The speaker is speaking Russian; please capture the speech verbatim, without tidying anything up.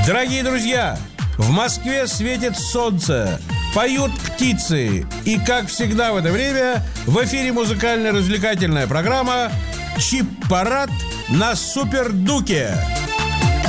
Дорогие друзья, в Москве светит солнце, поют птицы. И, как всегда в это время, в эфире музыкально-развлекательная программа «Чип-парад» на Супердуке.